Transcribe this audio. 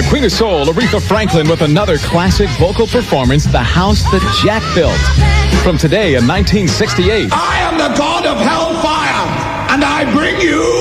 Queen of Soul, Aretha Franklin, with another classic vocal performance, The House That Jack Built. From today in 1968. I am the god of hellfire, and I bring you